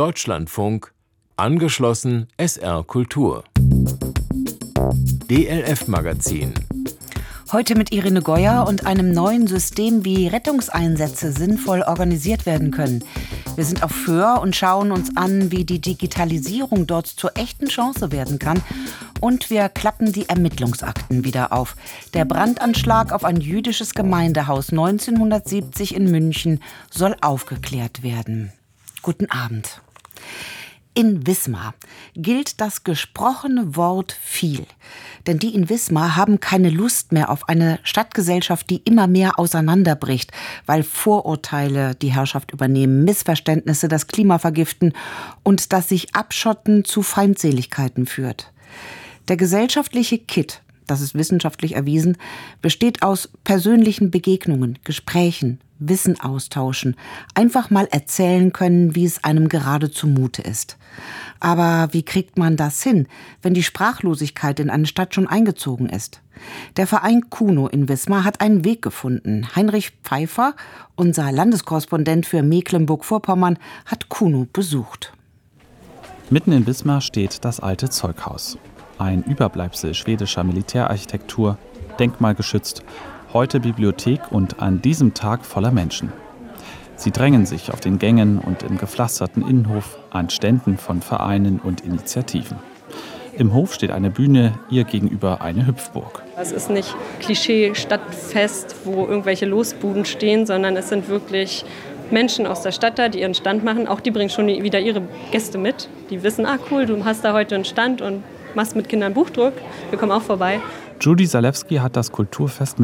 Deutschlandfunk, angeschlossen SR Kultur. DLF Magazin. Heute mit Irene Goyer und einem neuen System, wie Rettungseinsätze sinnvoll organisiert werden können. Wir sind auf Föhr und schauen uns an, wie die Digitalisierung dort zur echten Chance werden kann. Und wir klappen die Ermittlungsakten wieder auf. Der Brandanschlag auf ein jüdisches Gemeindehaus 1970 in München soll aufgeklärt werden. Guten Abend. In Wismar gilt das gesprochene Wort viel. Denn die in Wismar haben keine Lust mehr auf eine Stadtgesellschaft, die immer mehr auseinanderbricht, weil Vorurteile die Herrschaft übernehmen, Missverständnisse das Klima vergiften und das sich Abschotten zu Feindseligkeiten führt. Der gesellschaftliche Kitt, das ist wissenschaftlich erwiesen, besteht aus persönlichen Begegnungen, Gesprächen, Wissen austauschen, einfach mal erzählen können, wie es einem gerade zumute ist. Aber wie kriegt man das hin, wenn die Sprachlosigkeit in eine Stadt schon eingezogen ist? Der Verein Kuno in Wismar hat einen Weg gefunden. Heinrich Pfeiffer, unser Landeskorrespondent für Mecklenburg-Vorpommern, hat Kuno besucht. Mitten in Wismar steht das alte Zeughaus. Ein Überbleibsel schwedischer Militärarchitektur, denkmalgeschützt, heute Bibliothek und an diesem Tag voller Menschen. Sie drängen sich auf den Gängen und im gepflasterten Innenhof an Ständen von Vereinen und Initiativen. Im Hof steht eine Bühne, ihr gegenüber eine Hüpfburg. Es ist nicht Klischee-Stadtfest, wo irgendwelche Losbuden stehen, sondern es sind wirklich Menschen aus der Stadt da, die ihren Stand machen. Auch die bringen schon wieder ihre Gäste mit. Die wissen, cool, du hast da heute einen Stand und machst mit Kindern Buchdruck. Wir kommen auch vorbei. Judy Salewski hat das Kulturfest